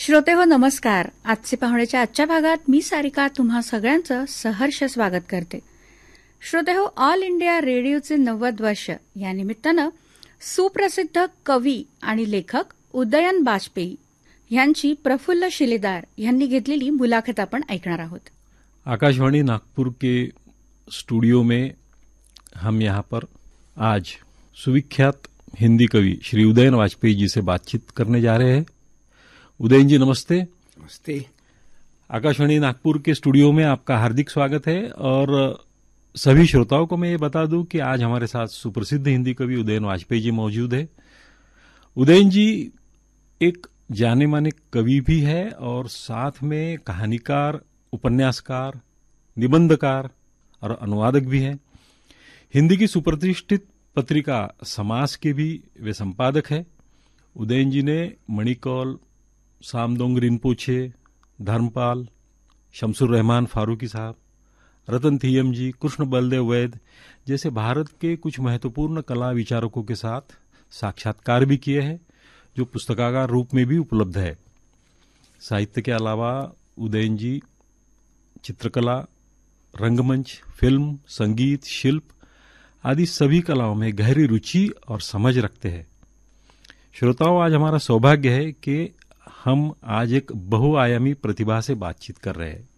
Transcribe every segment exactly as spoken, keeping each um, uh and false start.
श्रोते हो नमस्कार. आजचे पाहुण्याच्या आजच्या भागात मी सारिका तुम्हा सगळ्यांचं सहर्ष स्वागत करते. श्रोते हो, ऑल इंडिया रेडिओचे नव्वद वर्ष या निमित्तानं सुप्रसिद्ध कवी आणि लेखक उदयन बाजपेयी यांची प्रफुल्ल शिलेदार यांनी घेतलेली मुलाखत आपण ऐकणार आहोत. आकाशवाणी नागपुर के स्टूडियो में हम यहाँ पर आज सुविख्यात हिंदी कवि श्री उदयन वाजपेयी जी से बातचीत करने जा रहे हैं. उदयन जी नमस्ते. नमस्ते. आकाशवाणी नागपुर के स्टूडियो में आपका हार्दिक स्वागत है. और सभी श्रोताओं को मैं ये बता दूं कि आज हमारे साथ सुप्रसिद्ध हिंदी कवि उदयन वाजपेयी जी मौजूद है. उदयन जी एक जाने माने कवि भी है और साथ में कहानीकार, उपन्यासकार, निबंधकार और अनुवादक भी हैं. हिंदी की सुप्रतिष्ठित पत्रिका समास के भी वे संपादक है. उदयन जी ने मणिकौल, सामदोंग रिनपोछे, धर्मपाल, शमसुर रहमान फारूकी साहब, रतन थियम जी, कृष्ण बलदेव वैद जैसे भारत के कुछ महत्वपूर्ण कला विचारकों के साथ साक्षात्कार भी किए हैं, जो पुस्तकाकार रूप में भी उपलब्ध है. साहित्य के अलावा उदयन जी चित्रकला, रंगमंच, फिल्म, संगीत, शिल्प आदि सभी कलाओं में गहरी रुचि और समझ रखते हैं. श्रोताओं, आज हमारा सौभाग्य है कि हम आज एक बहुआयामी प्रतिभा से बातचीत कर रहे हैं.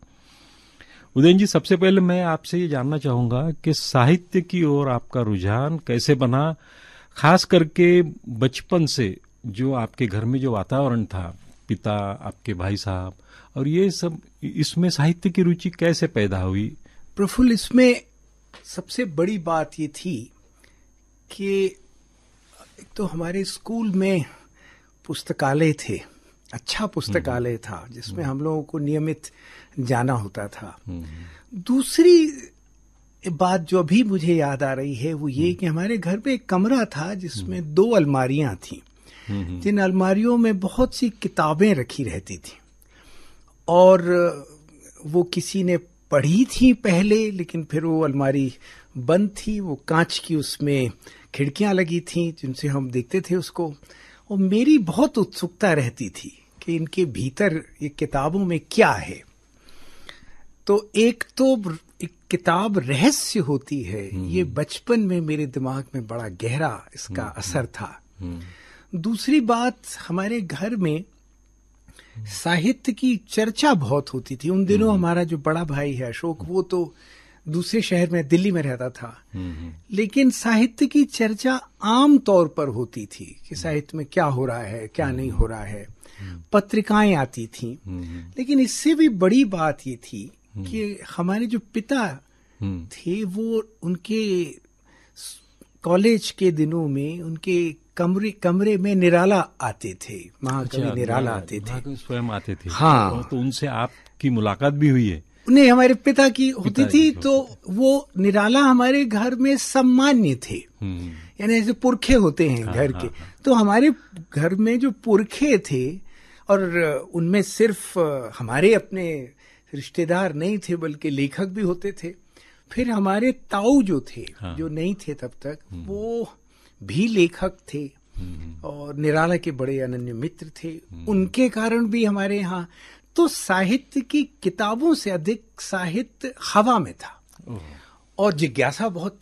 उदयन जी, सबसे पहले मैं आपसे ये जानना चाहूंगा कि साहित्य की ओर आपका रुझान कैसे बना, खास करके बचपन से जो आपके घर में जो वातावरण था, पिता, आपके भाई साहब और ये सब, इसमें साहित्य की रुचि कैसे पैदा हुई? प्रफुल्ल, इसमें सबसे बड़ी बात ये थी कि एक तो हमारे स्कूल में पुस्तकालय थे, अच्छा पुस्तकालय था जिसमें हम लोगों को नियमित जाना होता था. दूसरी बात जो अभी मुझे याद आ रही है वो ये कि हमारे घर में एक कमरा था जिसमें दो अलमारियां थीं, जिन अलमारियों में बहुत सी किताबें रखी रहती थी और वो किसी ने पढ़ी थी पहले, लेकिन फिर वो अलमारी बंद थी. वो कांच की उसमें खिड़कियां लगी थीं जिनसे हम देखते थे उसको, और मेरी बहुत उत्सुकता रहती थी कि इनके भीतर ये किताबों में क्या है. तो एक तो एक किताब रहस्य होती है, ये बचपन में मेरे दिमाग में बड़ा गहरा इसका असर था. दूसरी बात, हमारे घर में साहित्य की चर्चा बहुत होती थी. उन दिनों हमारा जो बड़ा भाई है अशोक, वो तो दूसरे शहर में दिल्ली में रहता था, लेकिन साहित्य की चर्चा आम तौर पर होती थी कि साहित्य में क्या हो रहा है, क्या नहीं हो रहा है. पत्रिकाएं आती थीं. लेकिन इससे भी बड़ी बात ये थी कि हमारे जो पिता थे वो उनके कॉलेज के दिनों में उनके कमरे कमरे में निराला आते थे, महाकवि अच्छा, निराला आते थे, स्वयं आते थे. हाँ, तो उनसे आपकी मुलाकात भी हुई है? उन्हें हमारे पिता की होती थी. तो वो निराला हमारे घर में सम्मान्य थे, यानी ऐसे पुरखे होते हैं घर के. तो हमारे घर में जो पुरखे थे, और उनमें सिर्फ हमारे अपने रिश्तेदार नहीं थे बल्कि लेखक भी होते थे. फिर हमारे ताऊ जो थे, हाँ, जो नहीं थे तब तक, वो भी लेखक थे और निराला के बड़े अनन्य मित्र थे. उनके कारण भी हमारे यहाँ तो साहित्य की किताबों से अधिक साहित्य हवा में था और जिज्ञासा बहुत